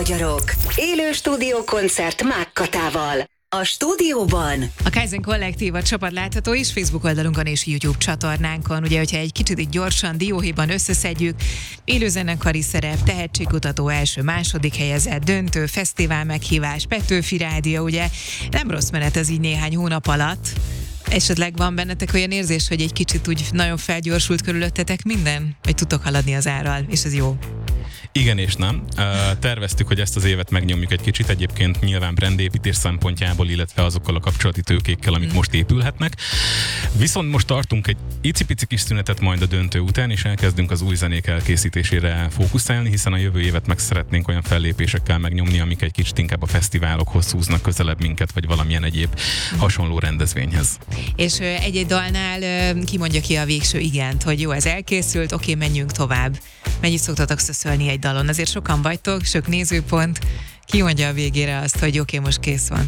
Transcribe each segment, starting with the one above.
magyarok. Élő stúdiókoncert Mák Katával. A stúdióban a Kaizen Kollektív a csapat látható is Facebook oldalunkon és YouTube csatornánkon. Ugye, hogyha egy kicsit így gyorsan, dióhéjban összeszedjük, élőzenekari szerep, tehetségkutató első-második helyezett, döntő, fesztivál meghívás, Petőfi Rádió, ugye nem rossz menet ez így néhány hónap alatt. Esetleg van bennetek olyan érzés, hogy egy kicsit úgy nagyon felgyorsult körülöttetek minden? Vagy tudtok haladni az árral, és ez jó? Igen és nem. Terveztük, hogy ezt az évet megnyomjuk egy kicsit, egyébként nyilván brandépítés szempontjából, illetve azokkal a kapcsolati tőkékkel, amik most épülhetnek. Viszont most tartunk egy icipici kis szünetet majd a döntő után, és elkezdünk az új zenék elkészítésére fókuszálni, hiszen a jövő évet meg szeretnénk olyan fellépésekkel megnyomni, amik egy kicsit inkább a fesztiválokhoz húznak közelebb minket, vagy valamilyen egyéb hasonló rendezvényhez. És egy-egy dalnál ki mondja ki a végső igent, hogy jó, ez elkészült, oké, menjünk tovább. Mennyit szoktatok szöszölni egy dalon? Azért sokan vagytok, sok nézőpont. Ki mondja a végére azt, hogy oké, most kész van?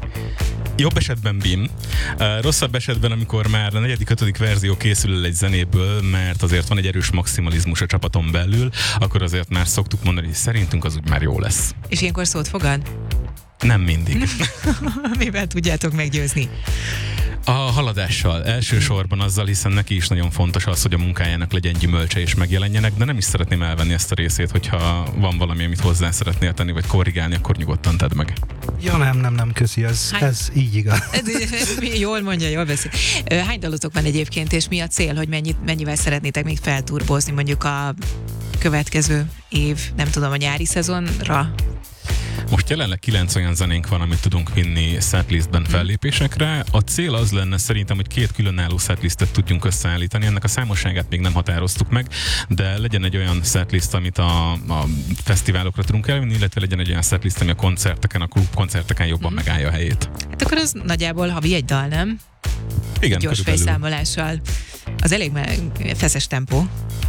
Jobb esetben BIM. Rosszabb esetben, amikor már a 4.-5. verzió készül el egy zenéből, mert azért van egy erős maximalizmus a csapaton belül, akkor azért már szoktuk mondani, hogy szerintünk az úgy már jó lesz. És ilyenkor szót fogad? Nem mindig. Mivel tudjátok meggyőzni? A haladással, elsősorban azzal, hiszen neki is nagyon fontos az, hogy a munkájának legyen gyümölcse és megjelenjenek, de nem is szeretném elvenni ezt a részét, hogyha van valami, amit hozzá szeretnél tenni, vagy korrigálni, akkor nyugodtan tedd meg. Ja, nem, köszi, ez így igaz. Jól mondja, jól beszél. Hány dalotok van egyébként, és mi a cél, hogy mennyivel szeretnétek még felturbozni mondjuk a következő év, nem tudom, a nyári szezonra? Most jelenleg 9 olyan zenénk van, amit tudunk vinni setlistben fellépésekre. A cél az lenne szerintem, hogy 2 különálló setlistet tudjunk összeállítani. Ennek a számosságát még nem határoztuk meg, de legyen egy olyan setlist, amit a fesztiválokra tudunk elvinni, illetve legyen egy olyan setlist, ami a koncerteken, a klubkoncerteken jobban megállja a helyét. Hát akkor az nagyjából havi egy dal, nem? Igen, gyors fejszámolással. Az elég feszes tempó.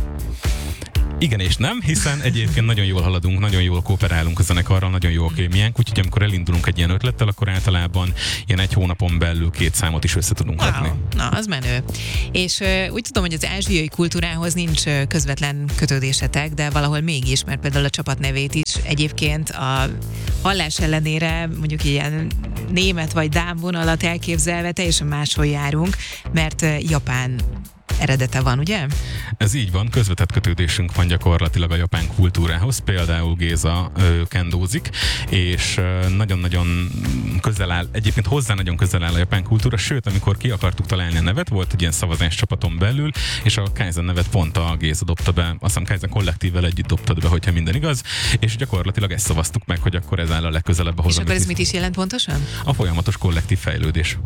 Igen és nem, hiszen egyébként nagyon jól haladunk, nagyon jól kooperálunk a zenekarral, nagyon jó a kémiánk, úgyhogy amikor elindulunk egy ilyen ötlettel, akkor általában ilyen 1 hónapon belül 2 számot is össze tudunk adni. Na, az menő. És úgy tudom, hogy az ázsiai kultúrához nincs közvetlen kötődésetek, de valahol mégis, mert például a csapat nevét is egyébként a hallás ellenére mondjuk ilyen német vagy dán vonalat elképzelve teljesen máshol járunk, mert japán eredete van, ugye? Ez így van, közvetett kötődésünk van gyakorlatilag a japán kultúrához, például Géza kendózik, és nagyon-nagyon közel áll, egyébként hozzá nagyon közel áll a japán kultúra, sőt, amikor ki akartuk találni a nevet, volt egy ilyen szavazás csapaton belül, és a Kaizen nevet pont a Géza dobta be, azt hiszem Kaizen Kollektívvel együtt dobtad be, hogyha minden igaz, és gyakorlatilag ezt szavaztuk meg, hogy akkor ez áll a legközelebb ahhoz. És akkor ez mit is jelent pontosan? A folyamatos kollektív fejlődés.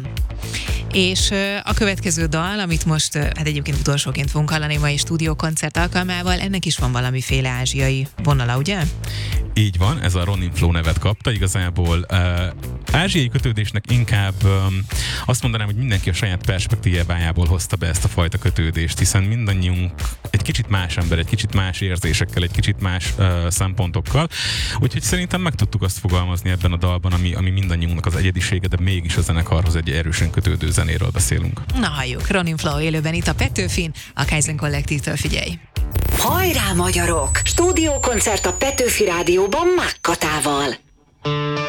És a következő dal, amit most hát egyébként utolsóként fogunk hallani mai stúdiókoncert alkalmával, ennek is van valamiféle ázsiai vonala, ugye? Így van, ez a Ronin Flow nevet kapta, igazából ázsiai kötődésnek inkább azt mondanám, hogy mindenki a saját perspektívájából hozta be ezt a fajta kötődést, hiszen mindannyiunk egy kicsit más ember, egy kicsit más érzésekkel, egy kicsit más szempontokkal, úgyhogy szerintem meg tudtuk azt fogalmazni ebben a dalban, ami mindannyiunknak az egyedisége, de mégis a zenekarhoz egy erősen kötődő zenéről beszélünk. Na halljuk, Ronin Flow élőben itt a Petőfin, a Kaizen Kollektívtől, figyelj! Hajrá magyarok! Stúdiókoncert a Petőfi Rádióban Mák Katával.